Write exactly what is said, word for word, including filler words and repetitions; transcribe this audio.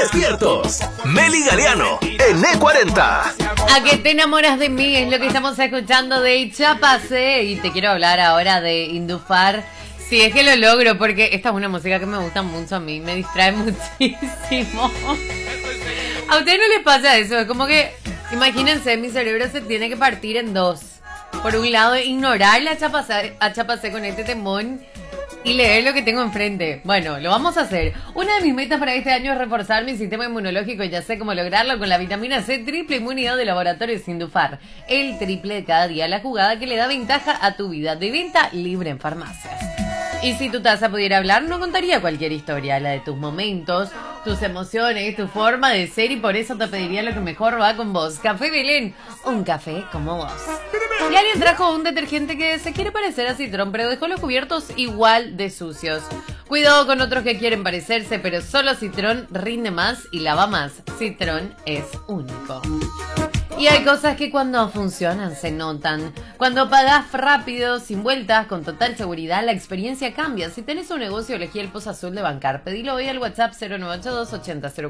Despiertos. Meli Galeano en E cuarenta. A que te enamoras de mí es lo que estamos escuchando de Chapacé. Y te quiero hablar ahora de Indufar. Si es que lo logro, porque esta es una música que me gusta mucho a mí. Me distrae muchísimo. ¿A ustedes no les pasa eso? Es como que, imagínense, mi cerebro se tiene que partir en dos. Por un lado, ignorar a Chapacé, a Chapacé con este temón y leer lo que tengo enfrente. Bueno, lo vamos a hacer. Una de mis metas para este año es reforzar mi sistema inmunológico y ya sé cómo lograrlo con la vitamina C triple inmunidad de Laboratorios Indufar. El triple de cada día, la jugada que le da ventaja a tu vida. De venta libre en farmacias. Y si tu taza pudiera hablar, no contaría cualquier historia, la de tus momentos, tus emociones, tu forma de ser, y por eso te pediría lo que mejor va con vos. Café Belén, un café como vos. Y alguien trajo un detergente que se quiere parecer a Citrón, pero dejó los cubiertos igual de sucios. Cuidado con otros que quieren parecerse, pero solo Citrón rinde más y lava más. Citrón es único. Y hay cosas que cuando funcionan se notan. Cuando pagás rápido, sin vueltas, con total seguridad, la experiencia cambia. Si tenés un negocio, elegí el Pozo Azul de Bancar. Pedilo hoy al WhatsApp cero nueve ocho dos ochenta cero